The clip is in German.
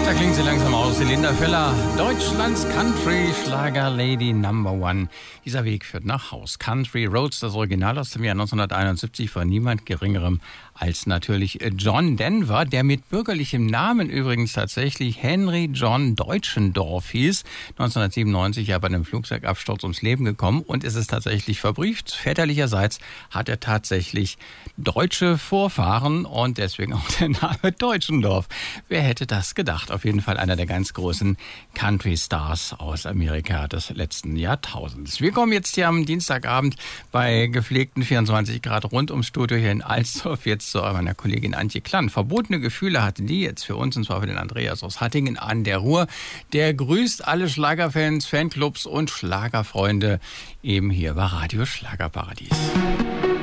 Da klingt sie langsam aus. Linda Feller, Deutschlands Country-Schlager-Lady Number One. Dieser Weg führt nach Haus. Country Roads, das Original aus dem Jahr 1971 von niemand Geringerem als natürlich John Denver, der mit bürgerlichem Namen übrigens tatsächlich Henry John Deutschendorf hieß. 1997 ja bei einem Flugzeugabsturz ums Leben gekommen und ist es tatsächlich verbrieft. Väterlicherseits hat er tatsächlich deutsche Vorfahren und deswegen auch der Name Deutschendorf. Wer hätte das gedacht? Auf jeden Fall einer der ganz großen Country-Stars aus Amerika des letzten Jahrtausends. Wir kommen jetzt hier am Dienstagabend bei gepflegten 24 Grad rund ums Studio hier in Alsdorf jetzt zu meiner Kollegin Antje Klann. Verbotene Gefühle hatte die jetzt für uns, und zwar für den Andreas aus Hattingen an der Ruhr. Der grüßt alle Schlagerfans, Fanclubs und Schlagerfreunde eben hier bei Radio Schlagerparadies.